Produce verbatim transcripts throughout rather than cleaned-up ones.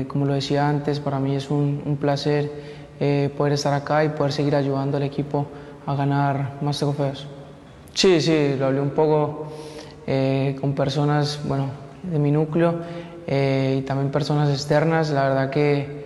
eh, como lo decía antes, para mí es un, un placer eh, poder estar acá y poder seguir ayudando al equipo a ganar más trofeos. Sí, sí, lo hablé un poco eh, con personas, bueno, de mi núcleo eh, y también personas externas. La verdad que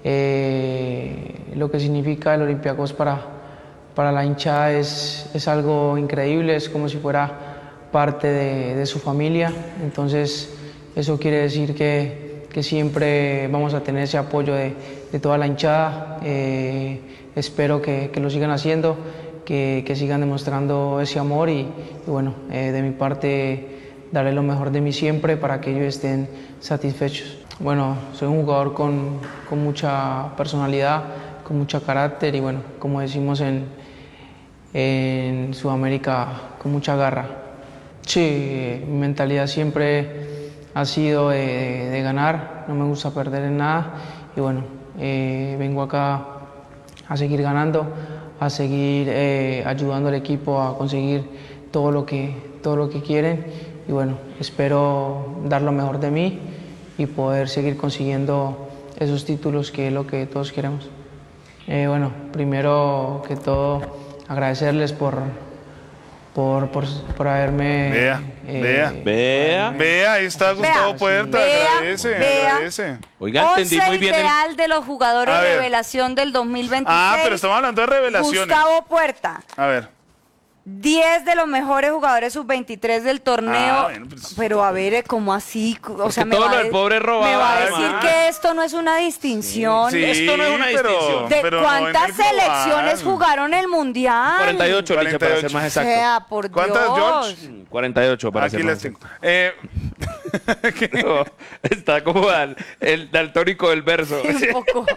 eh, lo que significa el Olympiacos para, para la hinchada es, es algo increíble, es como si fuera parte de, de su familia. Entonces eso quiere decir que, que siempre vamos a tener ese apoyo de, de toda la hinchada. Eh, espero que, que lo sigan haciendo, que, que sigan demostrando ese amor y, y bueno, eh, de mi parte daré lo mejor de mí siempre para que ellos estén satisfechos. Bueno, soy un jugador con, con mucha personalidad, con mucho carácter y bueno, como decimos en, en Sudamérica, con mucha garra. Sí, mi mentalidad siempre ha sido de, de ganar, no me gusta perder en nada y bueno, eh, vengo acá a seguir ganando, a seguir eh, ayudando al equipo a conseguir todo lo que, todo lo que quieren y bueno, espero dar lo mejor de mí y poder seguir consiguiendo esos títulos que es lo que todos queremos. Eh, bueno, primero que todo agradecerles por Por, por, por haberme... Vea, eh, vea, Vea. vea, ahí está Gustavo Vea, Puerta, vea, agradece, vea. agradece. Oiga, entendí Once muy bien el... ideal de los jugadores A ver. revelación del dos mil veintiséis. Ah, pero estamos hablando de revelaciones. Gustavo Puerta. A ver. diez de los mejores jugadores sub veintitrés del torneo. Ah, bueno, pues- pero a ver, ¿cómo así? O sea, me todo va, lo a del de- pobre robaba, me va a decir además. que esto no es una distinción. Sí, Esto no es una pero- distinción. ¿De pero no en cuántas el global. selecciones jugaron el Mundial? cuarenta y ocho, Licha, para ser cuarenta y ocho. más O exacto. sea, por ¿Cuántas, Dios. George? cuarenta y ocho, para Aquí ser las más tengo. exacto. Eh, No, está como al- el daltónico del verso. Un poco.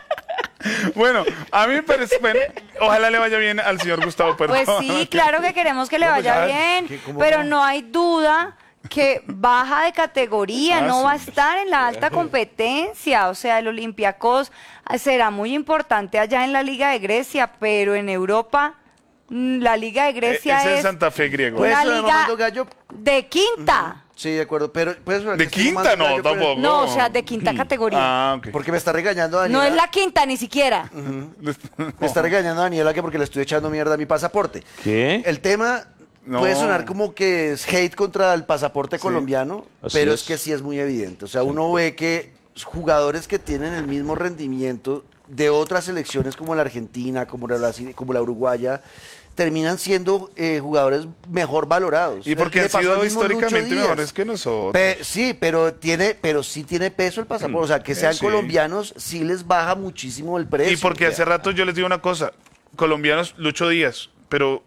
bueno, a mí me parece, bueno, ojalá le vaya bien al señor Gustavo Puerta. Pues sí, claro que queremos que le vaya bien, pero no hay duda que baja de categoría, Ah, no sí. va a estar en la alta competencia. O sea, el Olympiacos será muy importante allá en la Liga de Grecia, pero en Europa mm, la Liga de Eh, Grecia ese es es Santa Fe griego. Pues- una eso, liga Armando Gallo. de quinta. Sí, de acuerdo, pero... Pues, De quinta no, tampoco. No, o sea, de quinta categoría. Ah, ok. Porque me está regañando Daniela. No es la quinta ni siquiera. Me está regañando Daniela que porque le estoy echando mierda a mi pasaporte. ¿Qué? El tema No. puede sonar como que es hate contra el pasaporte colombiano, Así pero es. es que sí es muy evidente. O sea, uno ve que jugadores que tienen el mismo rendimiento de otras selecciones como la Argentina, como la Brasil, como la Uruguaya, terminan siendo eh, jugadores mejor valorados. Y porque Le han pasó sido al mismo Lucho históricamente Díaz. mejores que nosotros. Pe- sí, pero tiene, pero sí tiene peso el pasaporte. O sea, que Eh, sean sí. colombianos sí les baja muchísimo el precio. Y porque hace rato yo les digo una cosa, colombianos, Lucho Díaz, pero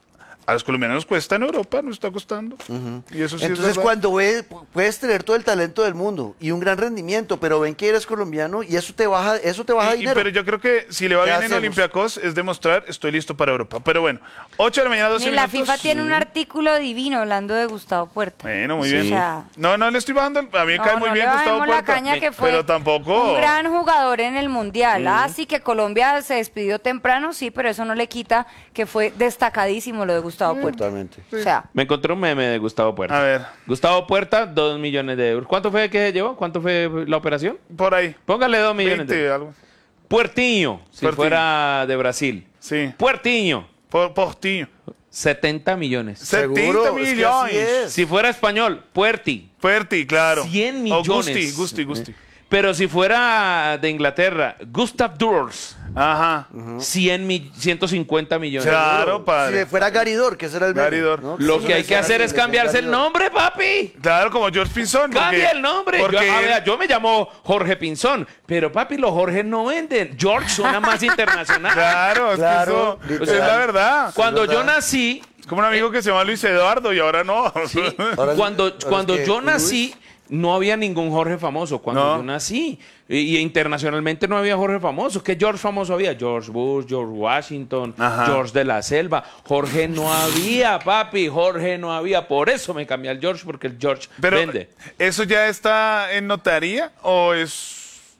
a los colombianos nos cuesta en Europa, nos está costando. Y eso sí es Entonces verdad. cuando ves, puedes tener todo el talento del mundo y un gran rendimiento, pero ven que eres colombiano y eso te baja, eso te baja Y- y- dinero. pero yo creo que si le va ¿Qué bien en hacemos? Olympiacos es demostrar estoy listo para Europa. Pero bueno, ocho de la mañana, doce Y la minutos. FIFA tiene un artículo divino hablando de Gustavo Puerta. Bueno, muy Sí. bien. O sea, no, no le estoy bajando, el- a mí me No, cae muy no bien le Gustavo bajemos la Puerta. caña que fue pero tampoco. un gran jugador en el Mundial. Ah, sí que Colombia se despidió temprano, sí, pero eso no le quita que fue destacadísimo lo de Gustavo Puerta. Totalmente. O sea, Me encontré un meme de Gustavo Puerta. A ver. Gustavo Puerta, dos millones de euros. ¿Cuánto fue que se llevó? ¿Cuánto fue la operación? Por ahí. Póngale dos millones de veinte, euros. algo. Puertiño, si Puertiño. fuera de Brasil. Sí. Puertiño, Por, Postinho. setenta millones. Seguro, setenta es que así millones. es. Si fuera español, Puerti, Fuerte, claro. cien millones. O Gusti, Gusti, Gusti. Pero si fuera de Inglaterra, Gustav Durs, Ajá. cien mi- ciento cincuenta millones. Claro, Si padre. fuera Garidor, que será el meme, Garidor. ¿no? Lo Sí, que hay sí, que hacer sí, es sí, cambiarse el Garidor. nombre, papi. Claro, como George Pinzón. porque- Cambia el nombre. Porque Yo, a él- ver, yo me llamo Jorge Pinzón, pero papi, los Jorge no venden. George suena más internacional. Claro, es Claro, que eso literal. es la verdad. Cuando es yo verdad. nací, Es como un amigo que se llama Luis Eduardo y ahora no. sí, Ahora- cuando, ahora es cuando que yo Luis- nací, no había ningún Jorge famoso. Cuando No. yo nací, y, y internacionalmente no había Jorge famoso. ¿Qué George famoso había? George Bush, George Washington, Ajá. George de la Selva. Jorge no había, papi, Jorge no había. Por eso me cambié al George, porque el George Pero, vende. ¿eso ya está en notaría o es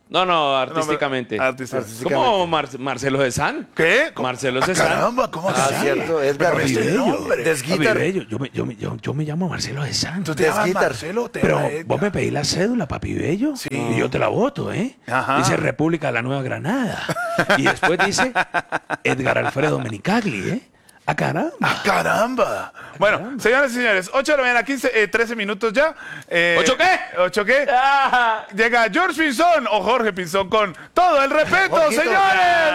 No, no, artísticamente. No, artísticamente. ¿Cómo Mar- Marcelo de San? ¿Qué? Marcelo Ah, Cezanne. caramba, ¿cómo Ah, así? cierto, Edgar. Pero este Bello. nombre. Desguitar. Papi Bello, yo me, yo, me, yo, yo me llamo Marcelo de San. ¿Tú te llamas Desguitar. Marcelo? Te Pero llamas Edgar. vos me pedís la cédula, papi Bello, Sí. y yo te la voto, ¿eh? Ajá. Dice República de la Nueva Granada. Y después dice Edgar Alfredo Menicagli, ¿eh? ¡Ah, caramba! ¡Ah, caramba! Bueno, señoras y señores, ocho de la mañana, quince, eh, trece minutos ya. Eh, ¿Ocho qué? ¿Ocho qué? Llega George Pinzón o Jorge Pinzón con todo el respeto, Jorgito. señores.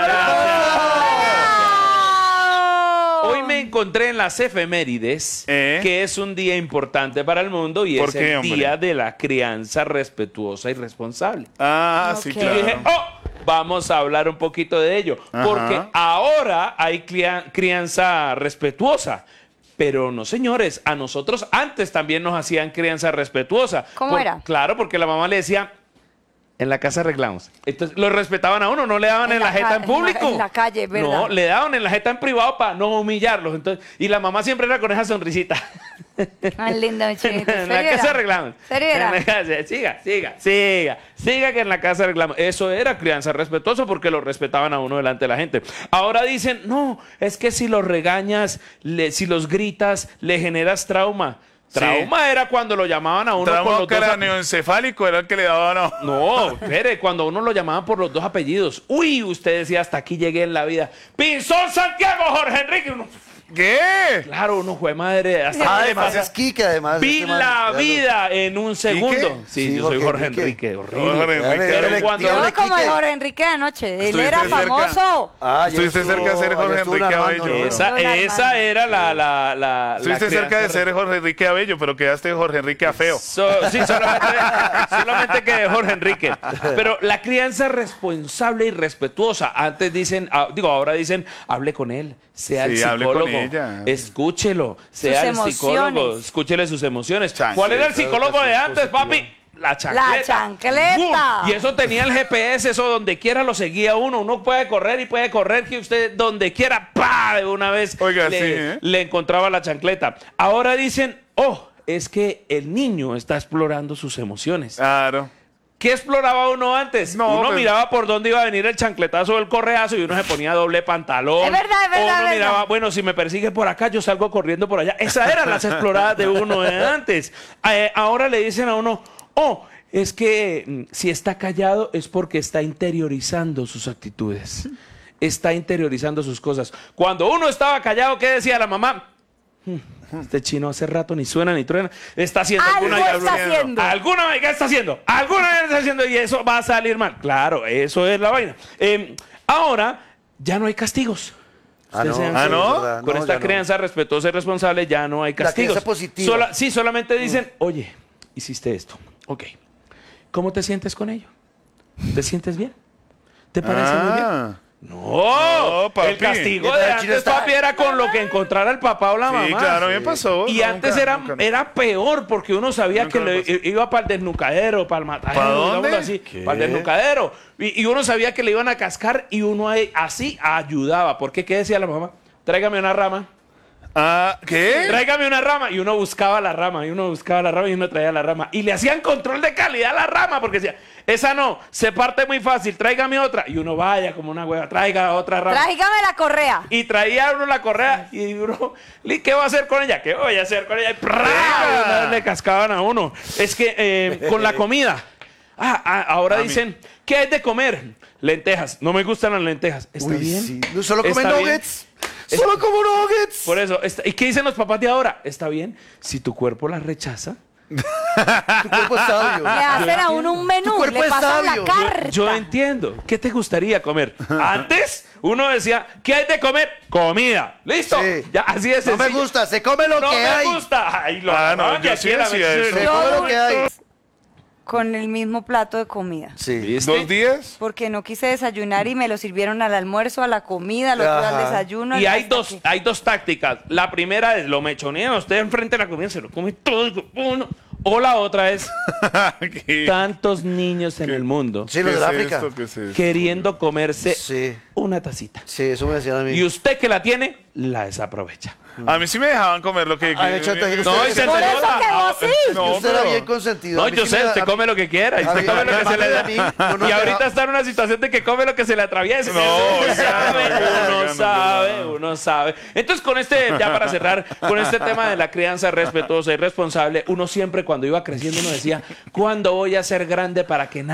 ¡Bravo! Hoy me encontré en las efemérides, ¿Eh? que es un día importante para el mundo y ¿Por es qué, el hombre? día de la crianza respetuosa y responsable. Ah, sí, Ok. Y dije, claro. oh, vamos a hablar un poquito de ello, Ajá. porque ahora hay clia- crianza respetuosa. Pero no, señores, a nosotros antes también nos hacían crianza respetuosa. ¿Cómo Por- era? Claro, porque la mamá le decía, en la casa arreglamos. Entonces lo respetaban a uno, no le daban en, En la, la jeta ca- en en la- público. en la calle, ¿verdad? No, le daban en la jeta en privado para no humillarlos. Entonces, y la mamá siempre era con esa sonrisita. Tan lindo, chinito. En la ¿Serio casa era? arreglamos. ¿Serio era? En la casa, siga, siga, siga. Siga que en la casa arreglamos. Eso era crianza respetuosa porque lo respetaban a uno delante de la gente. Ahora dicen, no, es que si los regañas, le- si los gritas, le generas trauma. Trauma era cuando lo llamaban a uno por Trauma los dos craneoencefálico era el que le daba, no. No, espere, cuando uno lo llamaban por los dos apellidos. Uy, usted decía, hasta aquí llegué en la vida. Pinzón Santiago, Jorge Enrique. Uno, ¿Qué? claro, uno fue madre. Hasta Ah, aquí le además pasa. es Quique, además. Vi este man, la claro. vida en un segundo. ¿Quique? Sí, Sí, yo soy Jorge Jorge Enrique. Enrique. Horrible. Jorge Enrique. Dígale, Pero dígale, cuando- dígale, No como el Quique. Jorge Enrique de anoche. Él Estuviste era cerca. famoso. Ah, yo Estuviste estuvo- cerca de ser yo Jorge estuve Enrique narrando, Abello. ¿no? Esa, No, la esa hermana. era la... la, la Estuviste la cerca de crianza ser Jorge Enrique Abello, pero quedaste Jorge Enrique Afeo. So- sí, solamente, solamente que Jorge Enrique. Pero la crianza responsable y respetuosa. Antes dicen, ah, digo, ahora dicen, hable con él, sea el Sí, hable con psicólogo, ella. escúchelo, sea el psicólogo, emociones. escúchele sus emociones. Chancleta, ¿Cuál era el psicólogo de educación antes, positiva. papi? La chancleta. La chancleta. ¡Bum! Y eso tenía el G P S, eso donde quiera lo seguía uno. Uno puede correr y puede correr que usted donde quiera, ¡pa! De una vez Oiga, le, sí, ¿eh? le encontraba la chancleta. Ahora dicen, oh, es que el niño está explorando sus emociones. Claro. ¿Qué exploraba uno antes? No, uno pues- miraba por dónde iba a venir el chancletazo o el correazo y uno se ponía doble pantalón. Es verdad, es verdad, O uno es verdad. miraba, bueno, si me persigue por acá, yo salgo corriendo por allá. Esas eran las exploradas de uno de antes. Eh, ahora le dicen a uno, oh, es que mm, si está callado es porque está interiorizando sus actitudes. Está interiorizando sus cosas. Cuando uno estaba callado, ¿qué decía la mamá? "Hmm, Este chino hace rato ni suena ni truena. Está haciendo Algo alguna está haciendo. Alguna vaina está haciendo. Alguna vaina está haciendo y eso va a salir mal. Claro, eso es la vaina. Eh, ahora ya no hay castigos. Ah, no, Ustedes sean Ah, ¿no? serios. verdad, Con no, esta ya no. crianza respetuosa y responsable ya no hay La castigos. crianza positiva. Sola- sí, solamente dicen, oye, hiciste esto. Ok. ¿Cómo te sientes con ello? ¿Te sientes bien? ¿Te parece muy bien? Ah. No, No, papi. el castigo Entonces, de el chino antes, está- papi, era con lo que encontrara el papá o la mamá. Sí, claro, me pasó. Y Nunca, antes era, nunca. era peor porque uno sabía Nunca que me le- pasó. iba para el desnucadero, para el matadero, ¿Pa dónde? digámoslo así, ¿Qué? para el desnucadero. Y, y uno sabía que le iban a cascar y uno ahí, así ayudaba. Porque, ¿qué decía la mamá? Tráigame una rama. Ah, ¿qué? Tráigame una rama. Y uno buscaba la rama, y uno buscaba la rama y uno traía la rama. Y le hacían control de calidad a la rama porque decía, esa no, se parte muy fácil, tráigame otra. Y uno vaya como una hueva, traiga otra rama. Tráigame la correa. Y traía uno la correa y uno, "Li, ¿qué va a hacer con ella? ¿Qué voy a hacer con ella? Y ¡prá! Venga. Una vez le cascaban a uno. Es que eh, con la comida. Ah, ah, ahora A mí. dicen, ¿qué hay de comer? Lentejas. No me gustan las lentejas. ¿Está Uy, bien? sí. ¿No solo comen ¿Está bien? nuggets? Solo como nuggets. Por eso, está- ¿y qué dicen los papás de ahora? Está bien, si tu cuerpo las rechaza. Tu cuerpo es sabio. Le hacen a uno un menú, Tu cuerpo le es pasan la sabio. carta. Yo entiendo. ¿Qué te gustaría comer? Antes uno decía, ¿qué hay de comer? Comida. ¿Listo? Sí. Ya, así es. No me gusta, se come lo No que me hay. gusta. Ay, lo Ah, no, agarraban de yo aquí sí a la decía vez. eso. Se Yo come lo no- que hay. Con el mismo plato de comida. Sí. ¿Viste? ¿Dos días? Porque no quise desayunar y me lo sirvieron al almuerzo, a la comida, al otro al Ajá. desayuno. Y hay hasta dos, que- hay dos tácticas. La primera es lo mechonean a usted enfrente de la comida, se lo come todo. Uno. O la otra es ¿Qué? tantos niños en el mundo Sí, los ¿Qué de es África. esto? ¿Qué es esto? queriendo comerse Sí. una tacita. Sí, eso me decían a mí. Y usted que la tiene, la desaprovecha. A mí sí me dejaban comer lo que... Ah, de chantaje, no, usted- y se Por te eso nota. quedó así. No, Usted era pero- bien consentido. No, A mí yo sí sé, me- usted a mí- come lo que quiera. y a usted mí- come a lo mí- que se le a da. mí no nos Y ahorita deja- está en una situación de que come lo que se le atraviese. No, uno ya, sabe, ya, uno ya, sabe, no. uno sabe. Entonces, con este, ya para cerrar, con este tema de la crianza respetuosa y responsable, uno siempre cuando iba creciendo uno decía, ¿cuándo voy a ser grande para que